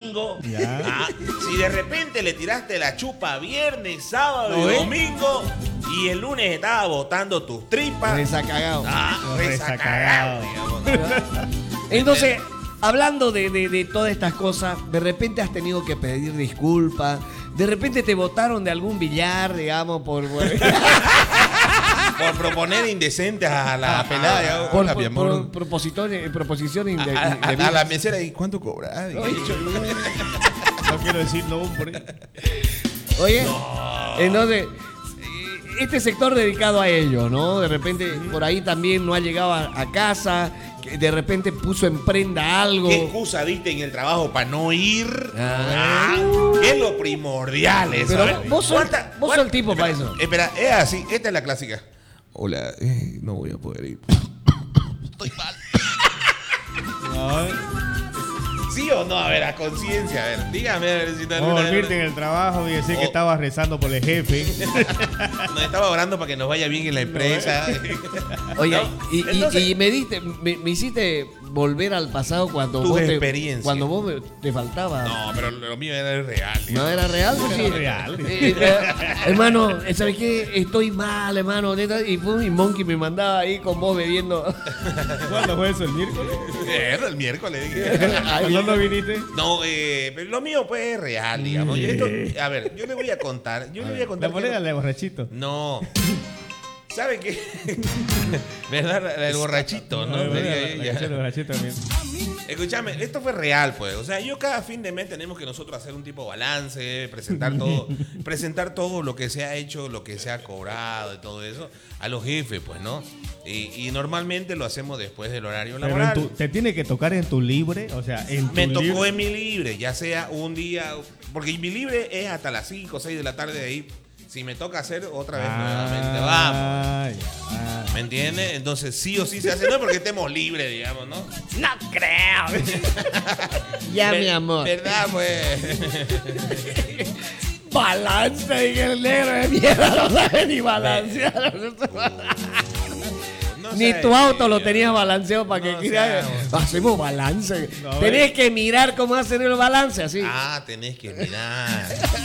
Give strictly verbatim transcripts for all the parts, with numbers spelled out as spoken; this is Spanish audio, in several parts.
domingo, ah, si de repente le tiraste la chupa viernes, sábado ¿No y es? domingo y el lunes estaba botando tus tripas. Resacagado. Ah, resacagado, digamos. Entonces, hablando de, de, de todas estas cosas, de repente has tenido que pedir disculpas, de repente te votaron de algún billar, digamos, por... Por proponer indecentes a la pelada. digamos. por, Hola, por, mi amor. por proposiciones, proposiciones inde- A, a- indebidas. a la mesera, ¿y cuánto cobras? Oye, No quiero decir no por ahí. Oye, entonces, este sector dedicado a ello, ¿no? De repente por ahí también no ha llegado a, a casa, que de repente puso en prenda algo. ¿Qué excusa diste en el trabajo para no ir? Ah. Ah, ¿qué es lo primordial eso? Pero A ver, vos sos- ¿cuánta- vos sos cuánta- el tipo espera, para eso. Espera, es así, esta es la clásica. Hola, eh, no voy a poder ir. Estoy mal. ¿Sí o no? A ver, a conciencia, a ver, dígame a ver si no No dormirte en el trabajo y decir que Oh. estabas rezando por el jefe. Nos estaba orando para que nos vaya bien en la empresa. Oye, No, y, y- entonces- y me diste, me, me hiciste volver al pasado cuando Tus vos te, experiencias. cuando vos me- te faltaba. No, pero lo mío era real. ¿No era real? Pues sí. Era real. Eh, eh, hermano, ¿sabes qué? Estoy mal, hermano. neta, Y fue mi monkey me mandaba ahí con vos bebiendo. ¿Cuándo fue eso? ¿El miércoles? Era el miércoles. dije. ¿Cuándo no viniste? No, eh, pero lo mío pues es real, digamos. Y esto- a ver, yo le voy a contar. Yo le voy a contar. La que- moneda de borrachito. No. ¿Sabe qué? ¿Verdad? La- la del borrachito, ¿no? La moneda, Diría la ella. canción del borrachito también. Escúchame, esto fue real, pues. O sea, yo cada fin de mes tenemos que nosotros hacer un tipo de balance, presentar todo, presentar todo lo que se ha hecho, lo que se ha cobrado y todo eso a los jefes, pues, ¿no? Y, y normalmente lo hacemos después del horario Pero en laboral. tu- te tiene que tocar en tu libre, o sea, en tu Me tocó libre. en mi libre, ya sea un día, porque mi libre es hasta las cinco o seis de la tarde de ahí. Si me toca hacer otra vez nuevamente, vamos. Ah, ya. ¿Me entiendes? Entonces sí o sí se hace, no es porque estemos libres, digamos, ¿no? No creo. Ya, Ver- mi amor. ¿Verdad, pues? Balance, dije el negro de mierda, no sabe ni balancear. No Ni sé, tu auto lo ya. tenías balanceado para que No quiera. seamos. Hacemos balance. No, Tenés eh. que mirar cómo hacen el balance así. Ah, tenés que mirar.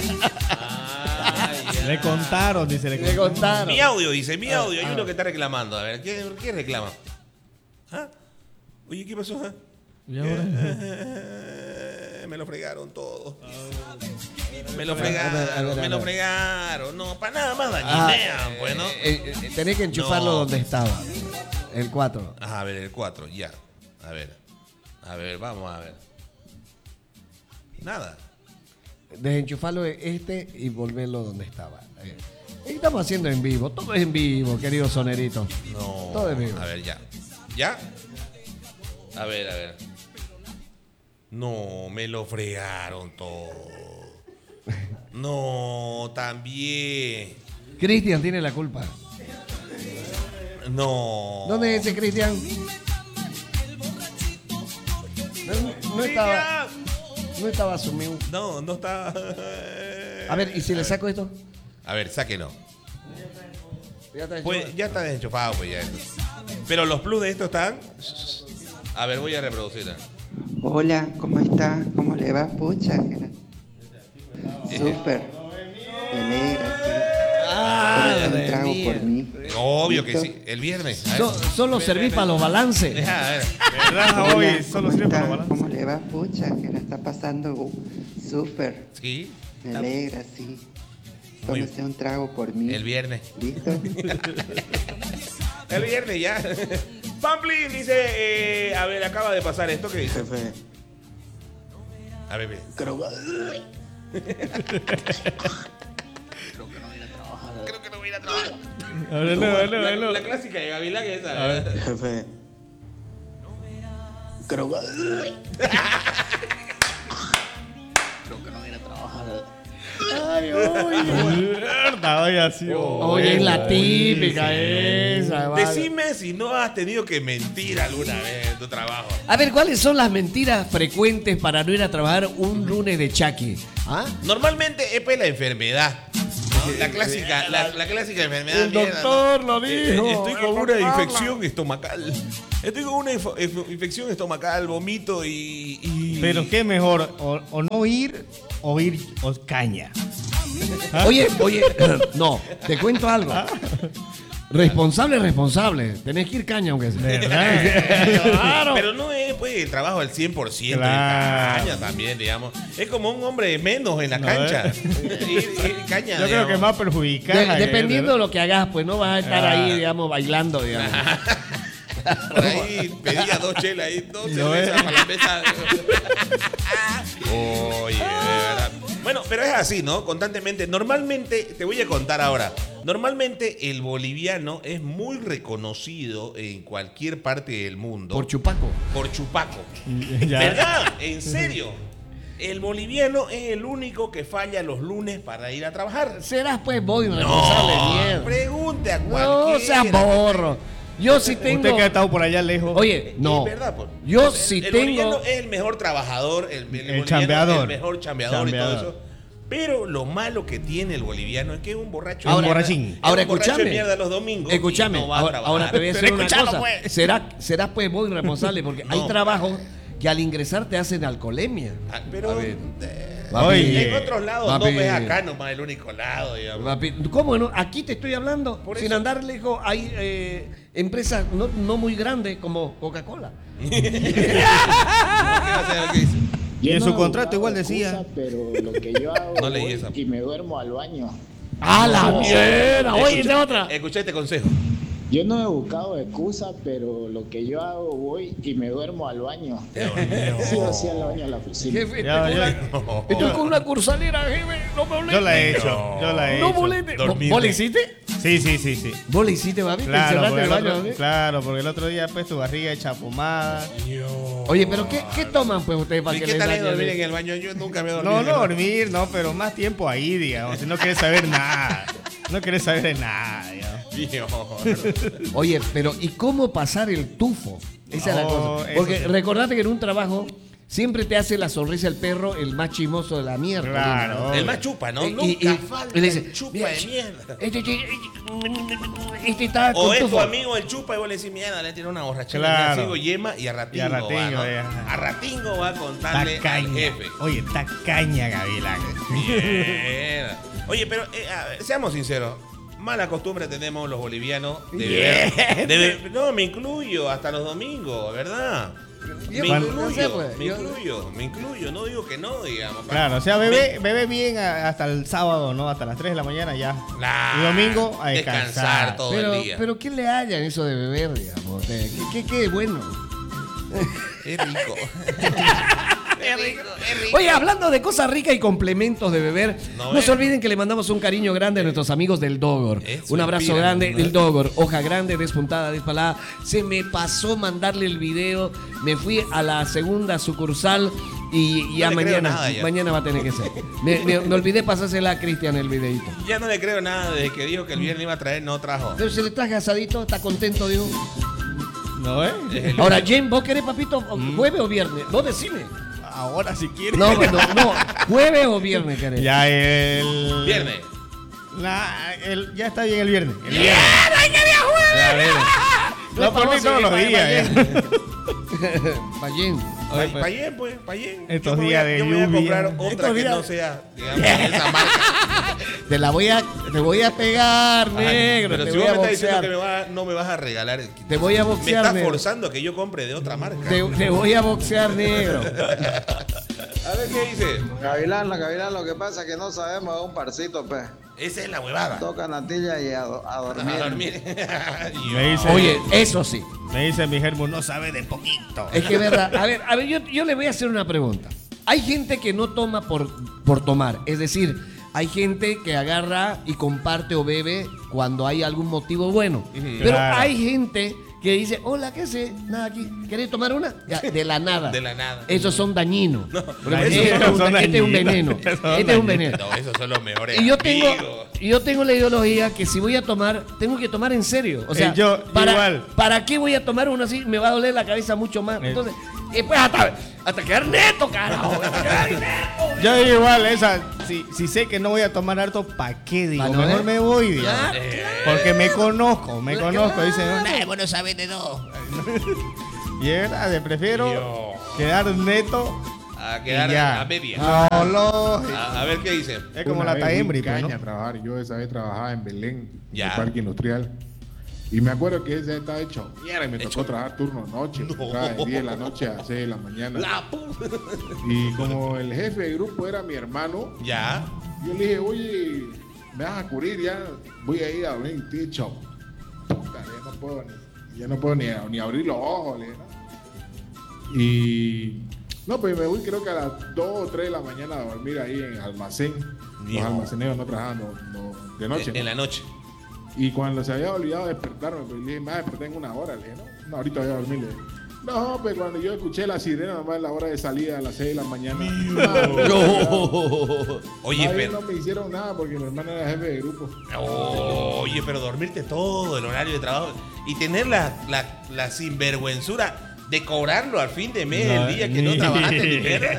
Ay, ya. Le contaron, dice, le Le contaron. contaron. Mi audio, dice, mi audio. Hay ah. uno que está reclamando. A ver, ¿qué, qué reclama? ¿Ah? Oye, ¿qué pasó? ah? ¿Y ahora? Eh, Me lo fregaron todo. Me lo A ver, a ver, a fregaron, me lo ver. fregaron. No, para nada más Ah, dañinean, pues, ¿no? eh, eh, tenés que enchufarlo No. donde estaba. El cuatro. Ajá, a ver, el cuatro, ya. A ver. A ver, vamos a ver. Nada. Desenchufarlo este y volverlo donde estaba. Eh, Estamos haciendo en vivo. Todo es en vivo, querido sonerito. No. Todo es vivo. A ver, ya. ¿Ya? A ver, a ver. No, me lo fregaron todo. No, también. Cristian tiene la culpa. No. ¿Dónde es ese Cristian? No, no estaba, no estaba sumido. No, no está. A ver, ¿y si le saco esto? A ver, sáquenlo. Ya está Pues ya está desenchufado, pues ya. Pero los plus de esto están. A ver, voy a reproducirla. Hola, ¿cómo está? ¿Cómo le va? Pucha, que la- súper. Me alegra, sí. Ah, Pero de un trago mía. por mí. Obvio que ¿Listo? sí. El viernes. A ver. So- solo serví para los balances. Deja, a ver. ¿Verdad? Hola, Hoy solo ¿cómo sirve para está? los balances. ¿Cómo le va? Pucha, que la está pasando uh, súper. Sí. Me alegra, sí. Muy- Tómese un trago por mí. El viernes. ¿Listo? El viernes ya. Pamplin dice, eh, a ver, acaba de pasar esto que dice. Jefe. A ver, ve. Creo Creo que no voy a ir a trabajar. Háblalo, háblalo, La, háblalo. la clásica de Gavilán es esa. A ver. Jefe. Creo Ay, oye. Mierda, oye, así. oh, Oye, es la oye, típica sí. esa. vale. Decime si no has tenido que mentir alguna vez en tu trabajo. A ver, ¿cuáles son las mentiras frecuentes para no ir a trabajar un lunes de Chucky? ¿Ah? Normalmente es pues la enfermedad. ¿no? La clásica, la, la clásica enfermedad. El mierda, doctor ¿no? lo Eh, dijo. Estoy con El una doctor infección estomacal. Estoy con una info- inf- infección estomacal, vomito y. y- Pero qué mejor, o, o no ir o ir o caña. ¿Ah? Oye, oye, no, te cuento algo. Responsable, responsable. Tenés que ir caña aunque sea. ¿Verdad? Claro. Pero no es pues el trabajo al cien por ciento Claro. de caña también, digamos. Es como un hombre menos en la No, cancha. Ir- ir caña, Yo creo digamos. que más perjudicada. De- que- dependiendo de lo que hagas, pues no vas a estar Ah. ahí, digamos, bailando, digamos. Por ahí pedía dos chelas ahí, dos No, cervezas eh. para la mesa. Oye, de verdad. Bueno, pero es así, ¿no? Constantemente. Normalmente, te voy a contar ahora. Normalmente el boliviano es muy reconocido en cualquier parte del mundo. Por chupaco. por chupaco. Ya. ¿Verdad? En serio. El boliviano es el único que falla los lunes para ir a trabajar. Serás pues vos irresponsable, mierda. Pregunte a cualquiera. No seas borro. Yo sí tengo. Usted que ha estado por allá lejos. Oye, no. Es verdad, pues. Yo el, sí el tengo. boliviano es el mejor trabajador, el, el, boliviano chambeador. es el mejor chambeador, y Chambeador. todo eso. Pero lo malo que tiene el boliviano es que es un borracho. Ahora- de mierda. borrachín. Es Ahora un borracho escúchame. de mierda los domingos. Escúchame. y no va a ahora, trabajar. ahora te voy a decir Pero una escuchalo, cosa. pues. Será, serás pues vos irresponsable porque hay No. trabajos que al ingresar te hacen alcoholemia. Ah, pero A ver. eh, Oye. en otros lados Papi. no es acá nomás el único lado, digamos. Papi, ¿cómo no? Aquí te estoy hablando. Por sin eso. andar lejos, hay eh, empresas no, no muy grandes como Coca-Cola. ¿Qué va a hacer? ¿Qué dice? Y en Yo su no contrato he igual buscado decía. excusa, pero lo que yo hago No leí voy esa. y me duermo al baño. ¡A la mierda! Oye, Escucha- esa otra. Escucha este consejo. Yo no he buscado excusa, pero lo que yo hago voy y me duermo al baño. Sí o sí al baño a la oficina. Jefe, Ya, estoy, ya. con una, estoy con una cursalera, jefe. No me moleste. Yo la he hecho. Yo la he No hecho. moleste. Dormido. ¿Vos le hiciste? Sí, sí, sí, sí. ¿Vos le hiciste, papi? ¿Te Claro encerraste porque, en el el baño, otro, papi? claro, porque el otro día pues tu barriga hecha pomada. Oye, pero ¿qué, qué toman pues ustedes para ¿Y que qué les tal es dañe? dormir en el baño? Yo nunca me he dormido. No, en no el baño. dormir, no, pero más tiempo ahí, digamos. Si no quieres saber nada. No quieres saber de nada, digamos. Dios. Oye, pero ¿y cómo pasar el tufo? Esa es la No, cosa. eso Porque sí. recordate que en un trabajo siempre te hace la sonrisa el perro el más chismoso de la mierda. Claro. El más chupa, ¿no? Y- Nunca y- y- falta y le dice, el chupa "Mira, de mierda. Este, este, este está O con es tu tufo". amigo el chupa y vos le decís, mierda, le tiene una borrachera. Claro. Le sigo yema y a ratingo, Y a ratingo, va, ¿no? ya. A ratingo va a contarle al Tacaña. jefe. Oye, tacaña, Gavilán. Mierda. Oye, pero eh, a ver, seamos sinceros. Mala costumbre tenemos los bolivianos de beber. de be- no, me incluyo hasta los domingos, ¿verdad? Yo- Me Cuando- incluyo, no sé, pues, me yo- incluyo, me incluyo. No digo que no, digamos. Claro, o sea, bebé, bebé bien a- hasta el sábado, ¿no? Hasta las tres de la mañana ya. Claro. Y domingo a descansar. Descansar todo Pero, el día. pero ¿qué le hallan eso de beber, digamos? ¿Qué, qué, qué bueno? Es rico. es rico, es rico. Oye, hablando de cosas ricas y complementos de beber, No, no, eh. se olviden que le mandamos un cariño grande a nuestros amigos del Dogor. Eso, Un abrazo inspira, grande ¿no? del Dogor. Hoja grande, despuntada, despalada. Se me pasó mandarle el video. Me fui a la segunda sucursal y ya le creo mañana, nada ya. mañana va a tener que ser. Me, me- me olvidé pasársela a Cristian el videito. Ya no le creo nada desde que dijo que el viernes iba a traer, no trajo. Pero se le traje asadito, está contento, digo. ¿No, eh? Es el- Ahora, Jen, ¿vos querés, papito, jueves o viernes? Vos decime. Ahora si quieres. No, no, no. ¿Jueves o viernes querés? Ya el. Viernes. La- el- ya está bien el viernes. El viernes. Ya, ver. No, No, por mí vamos a todos ir los pa- días. pa- ya. Pa' Jen. Pa- Pa' allá, pues, pa' allá. Estos Yo me voy días a- de Yo me voy a lluvia. comprar otra Estos que días- no sea, digamos, esa marca. Te la voy a, te voy a pegar, negro. Pero te si voy vos a me estás diciendo boxear. que me va- no me vas a regalar. Te voy a Me boxear, estás negro. forzando a que yo compre de otra marca. Te, te voy a boxear, negro. A ver qué dice. Gavilán, la Gavilán, lo que pasa es que no sabemos de un parcito, pe. Esa es la huevada. Toca natilla y a, do- a dormir. A dormir. Me dice, Oye, eso sí. me dice mi germo, no sabe de poquito. Es que es verdad. A ver, a ver, yo, yo le voy a hacer una pregunta. Hay gente que no toma por, por tomar. Es decir, hay gente que agarra y comparte o bebe cuando hay algún motivo bueno. Pero Claro. hay gente que dice, hola, ¿qué haces? Nada aquí. ¿Querés tomar una? Ya, de la nada. De la nada. Esos son dañinos. Porque dañinos, este, es un, son este es un dañinos. veneno. Son Este es un veneno. No, esos son los mejores. Y yo tengo, amigos. y yo tengo la ideología que si voy a tomar, tengo que tomar en serio. O sea, Eh, yo para, igual. ¿para qué voy a tomar uno así? Me va a doler la cabeza mucho más. Eh. Entonces, Y pues hasta, hasta quedar neto, carajo. Hasta quedar neto. Yo digo igual, esa, si, si sé que no voy a tomar harto, ¿para qué? Digo, Pa' no mejor ver. me voy, digo. Ya. Porque me conozco, me Claro. conozco. Dicen, Claro. no, vos no sabes de todo. Y es verdad, prefiero quedar neto A y quedar ya. a media. No, lógico. A, a ver qué dice. Es como Una la vez fui Taembri, pues, caña ¿no? a trabajar. Yo esa vez trabajaba en Belén, Ya. en el parque industrial. Y me acuerdo que ese día estaba hecho mierda y me tocó trabajar turno noche. No. Trabajaba de diez de la noche a seis de la mañana. La puta. Y como el jefe de grupo era mi hermano, Ya. yo le dije, oye, me vas a cubrir ya, voy a ir a dormir, techo. Puta, ya no puedo ni, ya no puedo ni, ni abrir los ojos. Le dije, ¿no? Y no, pues me voy creo que a las dos o tres de la mañana a dormir ahí en el almacén. Dios. Los almaceneros no trabajaban no- no- de noche. En, en ¿no? la noche. Y cuando se había olvidado de despertarme, pues le dije, más desperté en una hora. Le dije, no, no ahorita voy a dormir. Le dije, no, pues cuando yo escuché la sirena, nomás en la hora de salida a las seis de la mañana. Oye, Ahí pero. no me hicieron nada porque mi hermano era jefe de grupo. Oye, pero dormirte todo el horario de trabajo y tener la, la, la sinvergüenzura de cobrarlo al fin de mes, No, el día que no ni- trabajaste ni mierda.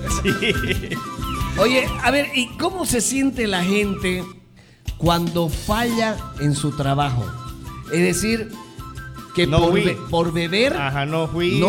Oye, a ver, ¿y cómo se siente la gente cuando falla en su trabajo? Es decir, que No por, fui. be- por beber Ajá, no fui. no